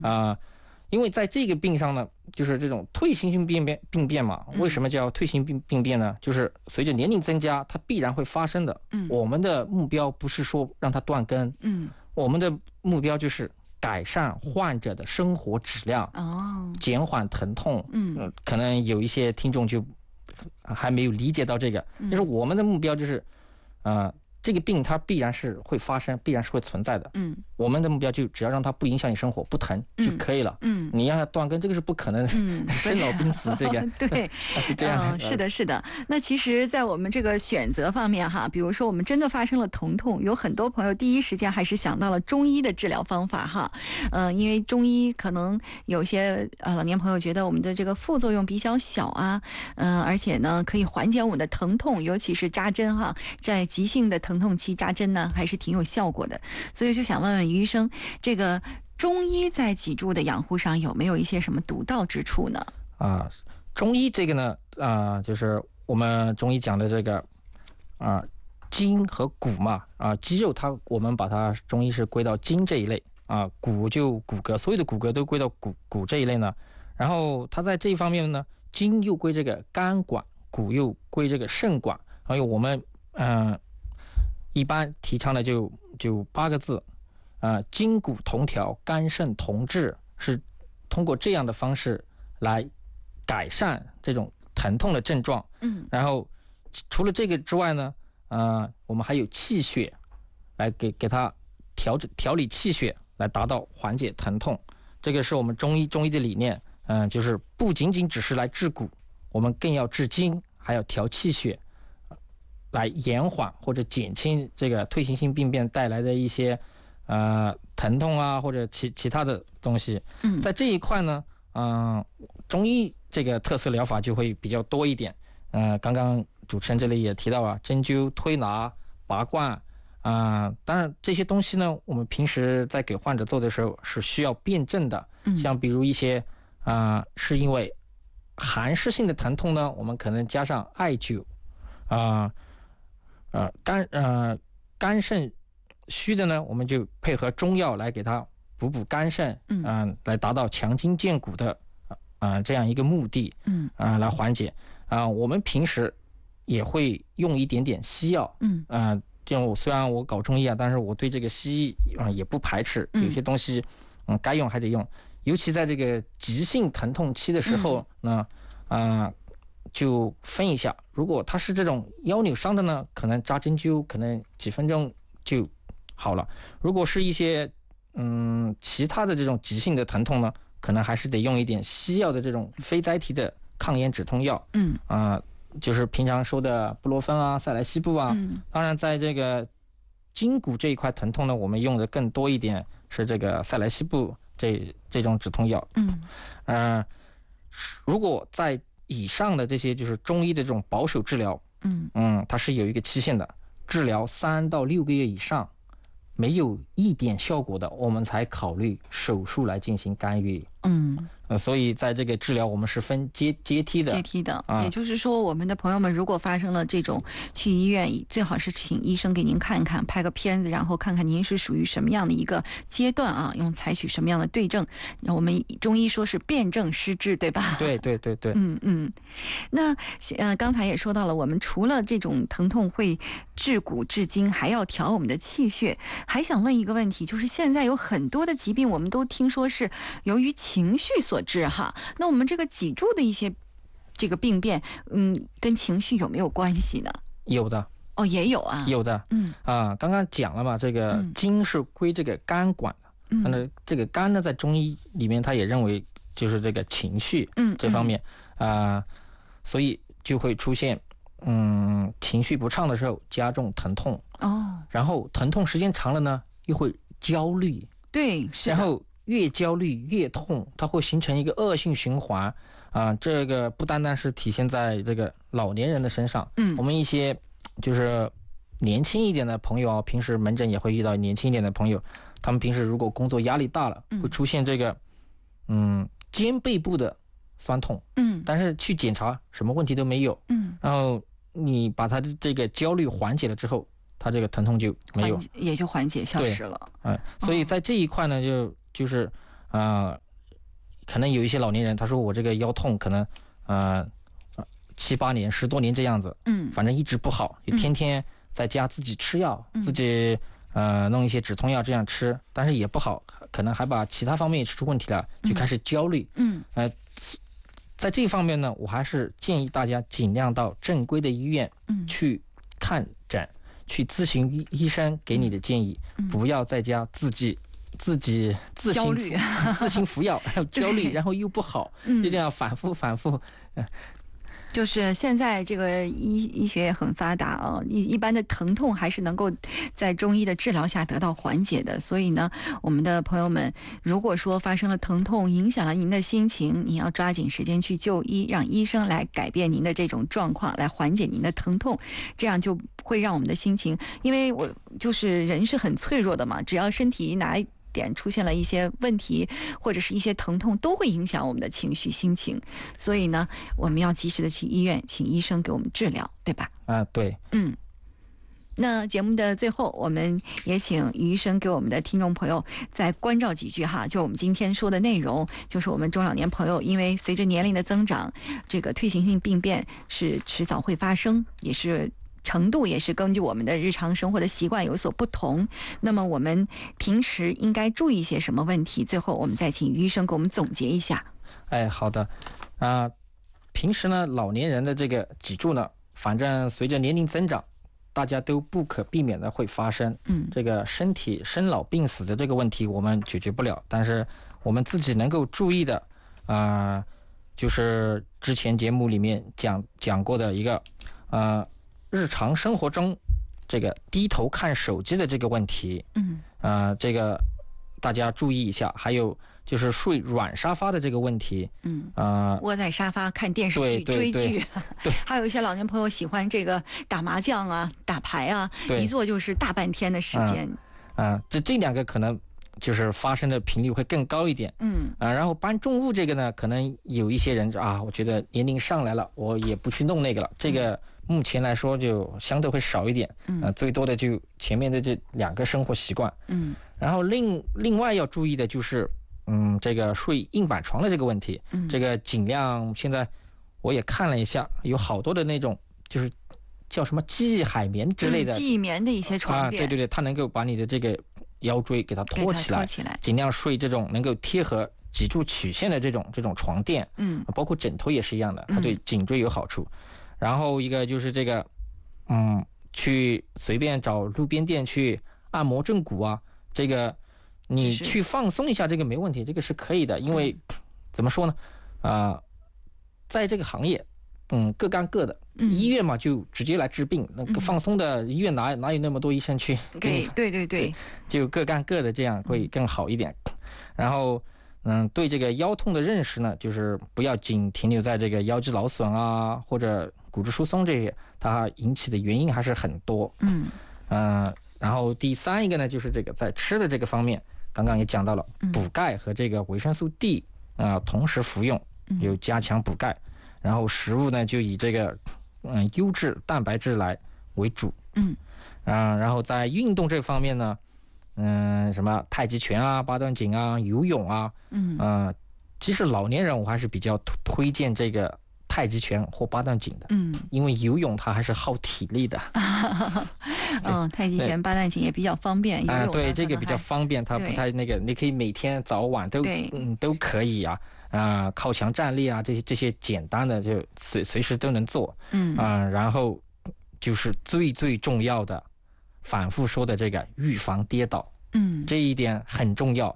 因为在这个病上呢，就是这种退行性病变嘛。为什么叫退行病变呢？就是随着年龄增加，它必然会发生的。我们的目标不是说让它断根，我们的目标就是改善患者的生活质量，减缓疼痛。可能有一些听众就还没有理解到这个，就是我们的目标就是，这个病它必然是会发生，必然是会存在的。我们的目标就只要让它不影响你生活，不疼就可以了。你让它断根，这个是不可能的。生老病死这个， 对， 是这样。 是的，是的。那其实，在我们这个选择方面哈，比如说我们真的发生了疼痛，有很多朋友第一时间还是想到了中医的治疗方法哈。因为中医可能有些老年朋友觉得我们的这个副作用比较小啊，而且呢可以缓解我们的疼痛，尤其是扎针哈，在急性的疼痛期扎针呢还是挺有效果的。所以就想问问于医生，这个中医在脊柱的养护上有没有一些什么独到之处呢？ 中医这个呢，就是我们中医讲的这个筋和骨嘛，肌肉我们把它中医是归到筋这一类，骨就骨骼，所有的骨骼都归到骨这一类呢。然后它在这一方面呢，筋又归这个肝管，骨又归这个肾管。还有我们一般提倡的就8个字，筋骨同调，肝肾同治，是通过这样的方式来改善这种疼痛的症状。然后除了这个之外呢，我们还有气血来给它调理气血，来达到缓解疼痛。这个是我们中医的理念。就是不仅仅只是来治骨，我们更要治筋，还要调气血，来延缓或者减轻这个退行性病变带来的一些疼痛啊，或者其他的东西。在这一块呢，中医这个特色疗法就会比较多一点。刚刚主持人这里也提到了针灸、推拿、拔罐。当然这些东西呢，我们平时在给患者做的时候是需要辩证的。像比如一些是因为寒湿性的疼痛呢，我们可能加上艾灸。肝肾虚的呢，我们就配合中药来给它补肝肾，来达到强筋健骨的这样一个目的。来缓解。我们平时也会用一点点西药。这样虽然我搞中医但是我对这个西医也不排斥，有些东西该用还得用。尤其在这个急性疼痛期的时候呢，就分一下，如果他是这种腰扭伤的呢，可能扎针灸可能几分钟就好了。如果是一些其他的这种急性的疼痛呢，可能还是得用一点西药的这种非甾体的抗炎止痛药。就是平常说的布洛芬啊、塞莱西布啊。当然在这个筋骨这一块疼痛呢，我们用的更多一点是这个塞莱西布这种止痛药。如果在以上的这些就是中医的这种保守治疗，它是有一个期限的，治疗3到6个月以上没有一点效果的，我们才考虑手术来进行干预。所以在这个治疗我们是分阶梯的。 也就是说，我们的朋友们如果发生了这种，去医院最好是请医生给您看看，拍个片子，然后看看您是属于什么样的一个阶段啊，用采取什么样的对症。我们中医说是辨证施治，对吧？ 对。 那刚才也说到了，我们除了这种疼痛会治骨治筋，还要调我们的气血。还想问一个问题，就是现在有很多的疾病，我们都听说是由于情绪所致哈。那我们这个脊柱的一些这个病变，跟情绪有没有关系呢？ 有的。 也有啊。 有的。刚刚讲了嘛，这个筋是归这个肝管的。那这个肝呢，在中医里面，他也认为就是这个情绪这方面。所以就会出现情绪不畅的时候加重疼痛。然后疼痛时间长了呢，又会焦虑。 对，是的。 然后越焦虑越痛，它会形成一个恶性循环。这个不单单是体现在这个老年人的身上。我们一些就是年轻一点的朋友平时门诊也会遇到年轻一点的朋友，他们平时如果工作压力大了，会出现这个肩背部的酸痛。但是去检查什么问题都没有。然后你把他的这个焦虑缓解了之后，他这个疼痛就没有， 也就缓解消失了。 所以在这一块呢，就是可能有一些老年人他说我这个腰痛可能7、8年10多年这样子，反正一直不好，就天天在家自己吃药，自己弄一些止痛药这样吃，但是也不好，可能还把其他方面也吃出问题了，就开始焦虑。在这方面呢，我还是建议大家尽量到正规的医院去看诊，去咨询医生给你的建议，不要在家自行服药，还有焦虑，然后又不好，就这样反复。 就是现在这个医学也很发达啊，一般的疼痛还是能够在中医的治疗下得到缓解的。所以呢，我们的朋友们，如果说发生了疼痛，影响了您的心情，你要抓紧时间去就医，让医生来改变您的这种状况，来缓解您的疼痛，这样就会让我们的心情，因为我就是人是很脆弱的嘛，只要身体哪一点出现了一些问题，或者是一些疼痛，都会影响我们的情绪心情。所以呢，我们要及时的去医院，请医生给我们治疗，对吧？ 对。 那节目的最后，我们也请于医生给我们的听众朋友再关照几句哈。就我们今天说的内容，就是我们中老年朋友，因为随着年龄的增长，这个退行性病变是迟早会发生，也是程度也是根据我们的日常生活的习惯有所不同。那么我们平时应该注意一些什么问题？最后我们再请于医生给我们总结一下。 好的。平时呢，老年人的这个脊柱呢，反正随着年龄增长，大家都不可避免的会发生。这个身体生老病死的这个问题我们解决不了，但是我们自己能够注意的，就是之前节目里面讲过的一个，日常生活中这个低头看手机的这个问题，这个大家注意一下。还有就是睡软沙发的这个问题， 窝在沙发看电视剧追剧， 对， 还有一些老年朋友喜欢这个打麻将啊、打牌啊，一坐就是大半天的时间。 这两个可能就是发生的频率会更高一点。然后搬重物这个呢，可能有一些人我觉得年龄上来了，我也不去弄那个了。这个目前来说就相对会少一点。最多的就前面的这2个生活习惯。然后另外要注意的就是，这个睡硬板床的这个问题。这个尽量，现在我也看了一下，有好多的那种就是叫什么记忆海绵之类的， 记忆棉的一些床垫。 对，它能够把你的这个腰椎给它托起来，尽量睡这种能够贴合脊柱曲线的这种床垫。包括枕头也是一样的，它对颈椎有好处。然后一个就是这个，去随便找路边店去按摩正骨啊，这个你去放松一下，这个没问题，这个是可以的。因为怎么说呢，在这个行业，各干各的。医院嘛，就直接来治病，那个放松的医院哪有那么多医生去给你？ 对， 就各干各的，这样会更好一点。然后，对这个腰痛的认识呢，就是不要仅停留在这个腰肌劳损啊，或者骨质疏松这些，它引起的原因还是很多。然后第3一个呢，就是这个在吃的这个方面，刚刚也讲到了，补钙和这个维生素 D 同时服用，有加强补钙。然后食物呢，就以这个优质蛋白质来为主。然后在运动这方面呢，什么太极拳啊、八段锦啊、游泳啊，其实老年人我还是比较推荐这个太极拳或八段锦的。因为游泳它还是耗体力的。 太极拳、八段锦也比较方便。 对，这个比较方便，它不太那个，你可以每天早晚都可以啊。靠墙站立啊，这些简单的就随时都能做。然后就是最重要的，反复说的这个预防跌倒。这一点很重要。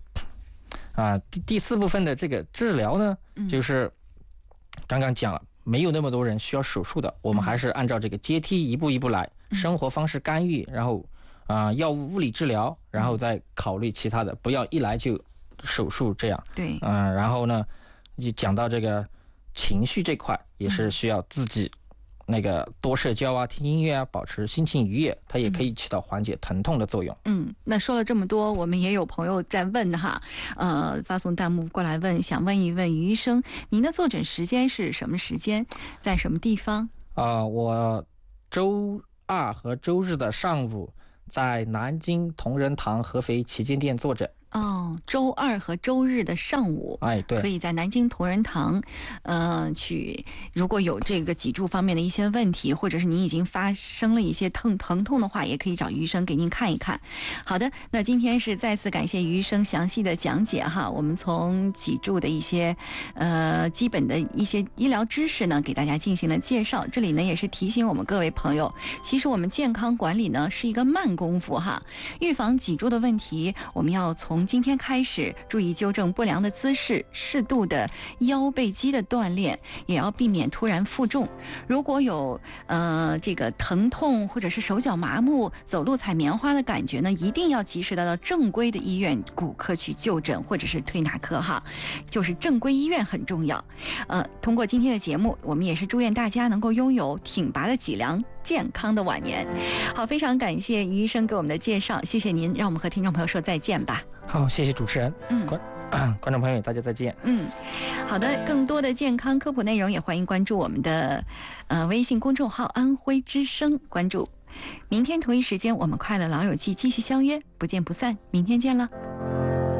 第4部分的这个治疗呢，就是刚刚讲了，没有那么多人需要手术的，我们还是按照这个阶梯一步一步来，生活方式干预，然后药物物理治疗，然后再考虑其他的，不要一来就手术这样。 对。 然后呢，就讲到这个情绪这块，也是需要自己那个多社交啊，听音乐啊，保持心情愉悦，它也可以起到缓解疼痛的作用。 那说了这么多，我们也有朋友在问哈，发送弹幕过来问，想问一问于医生，您的坐诊时间是什么时间，在什么地方？ 我周2和周日的上午在南京同仁堂合肥旗舰店坐诊。 哦，周二和周日的上午， 哎，对， 可以在南京同仁堂，去。如果有这个脊柱方面的一些问题，或者是您已经发生了一些疼痛的话，也可以找于医生给您看一看。好的，那今天是再次感谢于医生详细的讲解哈，我们从脊柱的一些基本的一些医疗知识呢，给大家进行了介绍。这里呢也是提醒我们各位朋友，其实我们健康管理呢是一个慢功夫哈，预防脊柱的问题，我们要从今天开始注意纠正不良的姿势，适度的腰背肌的锻炼，也要避免突然负重。如果有这个疼痛或者是手脚麻木、走路踩棉花的感觉呢，一定要及时的到正规的医院骨科去就诊，或者是推拿科哈，就是正规医院很重要。通过今天的节目，我们也是祝愿大家能够拥有挺拔的脊梁、健康的晚年。好，非常感谢于医生给我们的介绍，谢谢您，让我们和听众朋友说再见吧。 好，谢谢主持人，观众朋友，大家再见。 好的，更多的健康科普内容也欢迎关注我们的微信公众号安徽之声，关注。明天同一时间，我们快乐老友记继续相约，不见不散，明天见了。